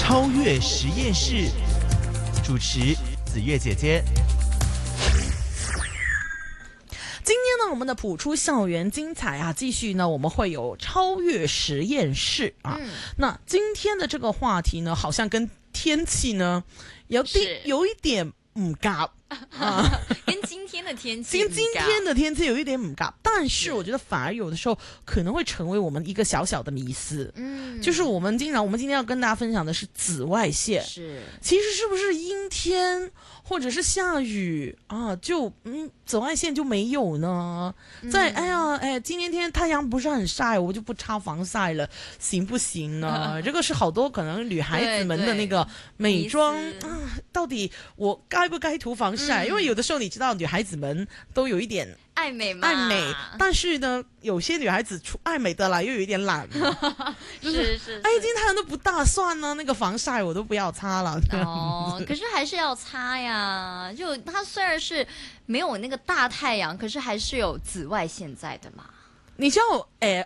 超越实验室，主持子月姐姐。 今天呢，我们的普出校园精彩啊，继续呢，我们会有超越实验室啊。那今天的这个话题呢，好像跟天气呢有一点唔夾啊， 跟今天的天气， 跟今天的天气有一点唔夾，但是我觉得反而有的时候可能会成为我们一个小小的迷思。就是我们今天要跟大家分享的是紫外线，其实是不是阴天或者是下雨啊，就紫外线就没有呢？今天太阳不是很晒，我就不擦防晒了，行不行呢？这个是好多可能女孩子们的那个美妆到底我该不该涂防晒？因为有的时候你知道，女孩子们都有一点爱美嘛， 爱美，但是呢，有些女孩子爱美的啦，又有一点懒， 是， 今天太阳都不大，算了，那个防晒我都不要擦了。 可是还是要擦呀。就它虽然是没有那个大太阳，可是还是有紫外线在的嘛。 你知道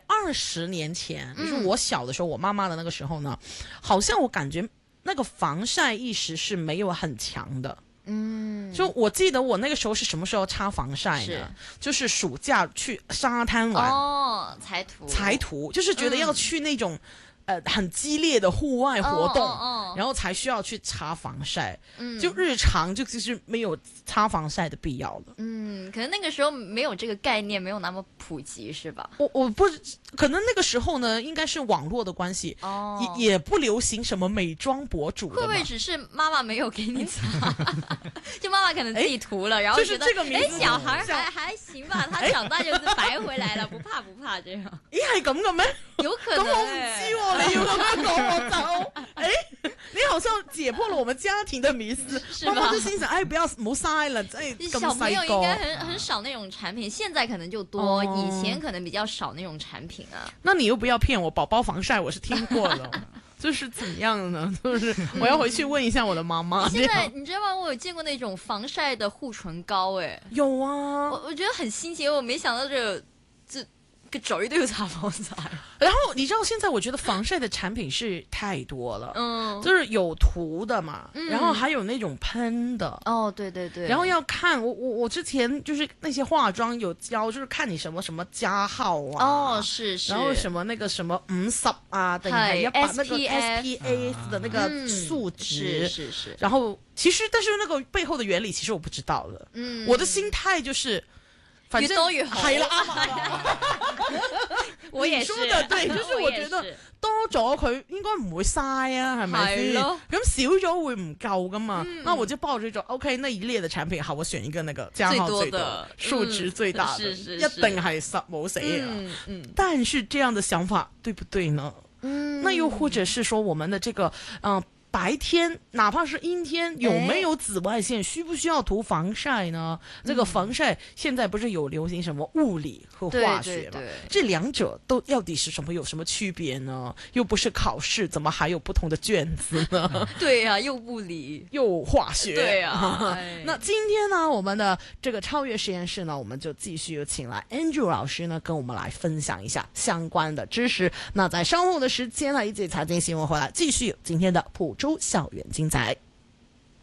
，20年前，就是我小的时候，我妈妈的那个时候呢，好像我感觉那个防晒意识是没有很强的。就我记得我那个时候是什么时候擦防晒呢？就是暑假去沙滩玩才涂，就是觉得要去那种很激烈的户外活动，然后才需要去擦防晒。就日常就其实没有擦防晒的必要了。 可能那个时候没有这个概念，没有那么普及，是吧？ 我不可能那个时候呢，应该是网络的关系，也不流行什么美妆博主的嘛。 会不会只是妈妈没有给你擦？就妈妈可能自己涂了，然后觉得小孩还行吧，他长大就是白回来了，不怕这样。 係咁嘅咩？ 有可能。 咁我唔知喎，你要咁樣講我就，你好像解破了我們家庭的迷思。媽媽就心想，不要唔好嘥啦， 小朋友應該很少那種產品，現在可能就多，以前可能比較少那種產品啊。 那你又不要騙我，寶寶防曬我是聽過了。就是怎樣呢？就是我要回去問一下我的媽媽。 現在你知道嗎？我有見過那種防曬的護唇膏， 有啊， 我覺得很新奇，我沒想到這個嘴都要擦防曬。 然後你知道現在我覺得防曬的產品是太多了，就是有塗的嘛，然後還有那種噴的。 對。 然後要看我之前就是那些化妝有教，就是看你什麼什麼加號啊， 是， 然後什麼那個什麼50啊，等於100那個 SPF 的那個數值， 是。 然後其實但是那個背後的原理其實我不知道的，我的心態就是反正越多越好。 係啦，我也說的對，就是我覺得多咗佢應該唔會嘥啊，係咪先？咁少咗會唔夠噶嘛？那我就抱着一種 OK 那一列的產品，好，我選一個那個加號最多、數值最大的，一定係實冇死啊。但是這樣的想法對不對呢？那又或者是說我們的這個白天哪怕是陰天，有沒有紫外線？需不需要塗防曬呢？這個防曬現在不是有流行什麼物理和化學嗎？這兩者都到底是什麼？有什麼區別呢？又不是考試，怎麼還有不同的卷子呢？ 對啊，又物理又化學。 對啊。 那今天呢，我們的這個超越實驗室呢，我們就繼續有請來 Andrew 老師呢，跟我們來分享一下相關的知識。那在稍後的時間呢，一節財經新聞回來，繼續有今天的普出校園精彩。